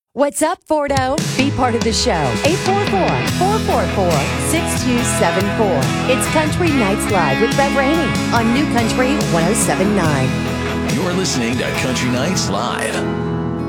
What's up, Fordo? Be part of the show. 844-444-6274. It's Country Nights Live with Brett Rainey on New Country 107.9. You're listening to Country Nights Live.